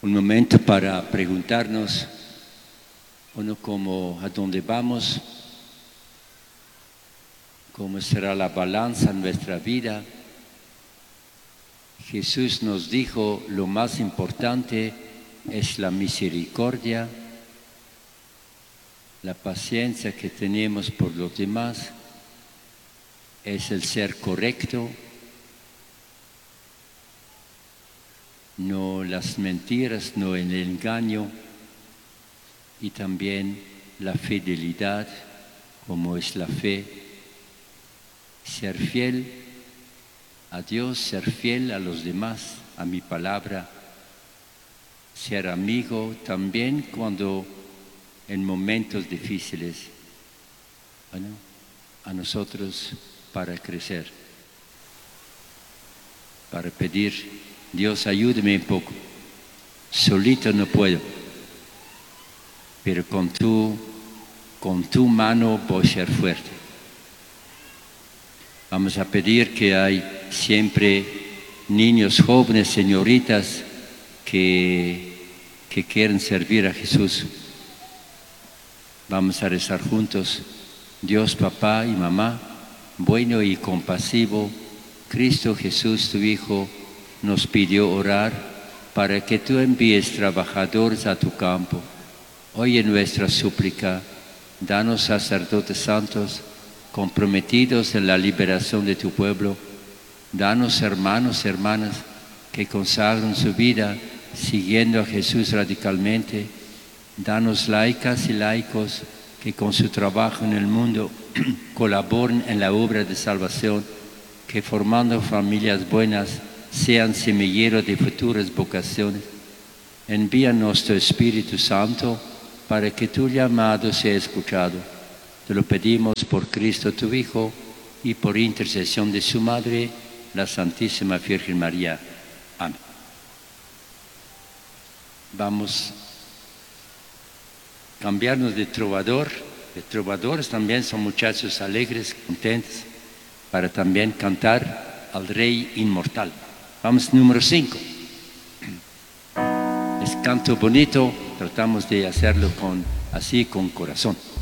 un momento para preguntarnos, uno como a dónde vamos, cómo será la balanza en nuestra vida. Jesús nos dijo, lo más importante es la misericordia, la paciencia que tenemos por los demás, es el ser correcto, no las mentiras, no el engaño, y también la fidelidad, como es la fe, ser fiel a Dios, ser fiel a los demás, a mi palabra, ser amigo también cuando en momentos difíciles, bueno, a nosotros para crecer, para pedir, Dios ayúdame un poco, solito no puedo, pero con tu mano voy a ser fuerte. Vamos a pedir que hay siempre niños, jóvenes, señoritas que quieren servir a Jesús. Vamos a rezar juntos. Dios, papá y mamá, bueno y compasivo, Cristo Jesús, tu Hijo, nos pidió orar para que tú envíes trabajadores a tu campo. Oye nuestra súplica, danos sacerdotes santos, comprometidos en la liberación de tu pueblo. Danos hermanos y hermanas que consagran su vida siguiendo a Jesús radicalmente. Danos laicas y laicos que con su trabajo en el mundo colaboren en la obra de salvación, que formando familias buenas sean semilleros de futuras vocaciones. Envíanos tu Espíritu Santo para que tu llamado sea escuchado. Te lo pedimos por Cristo tu Hijo y por intercesión de su Madre, la Santísima Virgen María. Amén. Vamos a cambiarnos de trovador. Los trovadores también son muchachos alegres, contentos, para también cantar al Rey inmortal. Vamos, número 5. Es canto bonito, tratamos de hacerlo con corazón.